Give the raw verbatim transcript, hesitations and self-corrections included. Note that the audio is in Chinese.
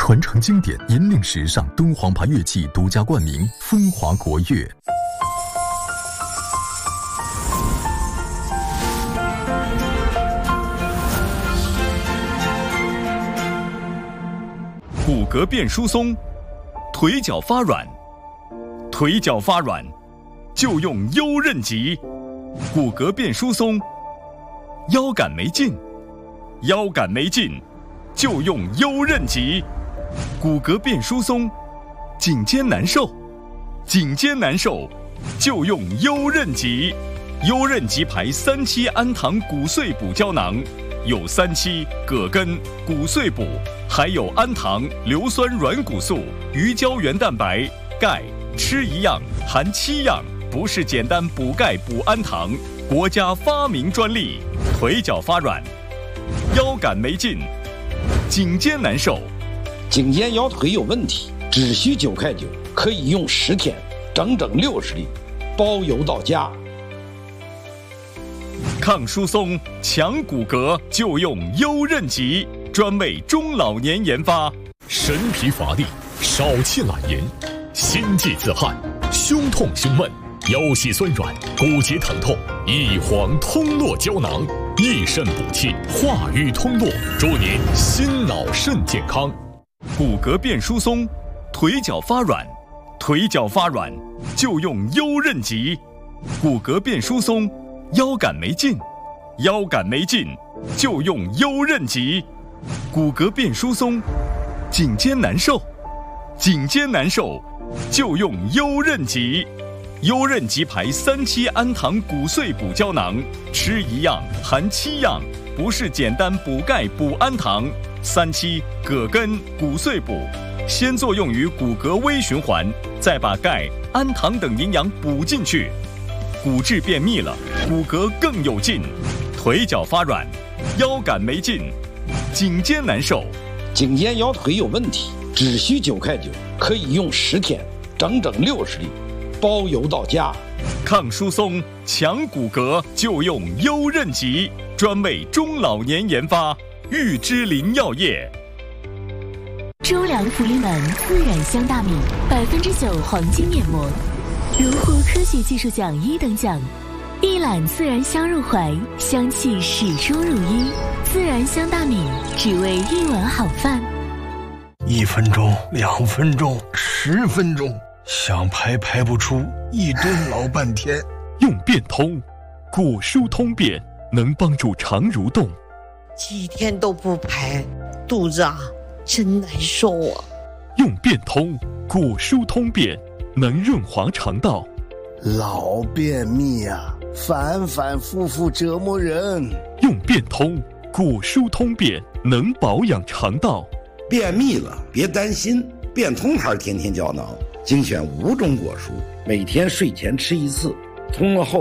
传承经典，引领时尚，敦煌牌乐器独家冠名，风华国乐。 骨骼变疏松，腿脚发软，腿脚发软就用优韧极。骨骼变疏松，腰杆没劲，腰杆没劲就用优韧极。骨骼变疏松，颈肩难受，颈肩难受就用优韧极。优韧极牌三七氨糖骨碎补胶囊，有三七、葛根、骨碎补，还有氨糖、硫酸软骨素、鱼胶原蛋白、钙，吃一样含七样，不是简单补钙补氨糖，国家发明专利。腿脚发软，腰杆没劲，颈肩难受， 颈肩腰腿有问题，只需九块九，可以用十天，整整六十粒，包邮到家。 抗疏松、强骨骼就用优韧极，专为中老年研发。 神疲乏力，少气懒言，心悸自汗，胸痛胸闷，腰膝酸软，骨节疼痛，一黄通络胶囊，益肾补气，化瘀通络，祝您心脑肾健康。 骨骼变疏松，腿脚发软，腿脚发软就用优韧极。骨骼变疏松，腰杆没劲，腰杆没劲就用优韧极。骨骼变疏松，颈肩难受，颈肩难受就用优韧极。优韧极牌三七氨糖骨碎补胶囊，吃一样含七样，不是简单补钙补氨糖。三七、葛根、骨碎补，先作用于骨骼微循环，再把钙、氨糖等营养补进去，骨质变密了，骨骼更有劲。腿脚发软，腰杆没劲，颈肩难受， 颈肩腰腿有问题，只需九块九，可以用十天，整整六十粒，包邮到家。 抗疏松、强骨骼就用优韧极，专为中老年研发。玉芝林药业。 周良福利满自然香大米，百分之九黄金面膜，荣获科学技术奖一等奖。一揽自然香入怀，香气始终如一。自然香大米，只为一碗好饭。 一分钟，两分钟，十分钟，想排排不出，一蹲老半天。 用变通，骨疏通便，能帮助肠蠕动。 几天都不排，肚子啊真难受啊。 用变通，骨疏通便，能润滑肠道。 老便秘啊，反反复复折磨人。 用变通，骨疏通便，能保养肠道。 便秘了别担心，变通牌天天胶囊精选五种果蔬，每天睡前吃一次，通了后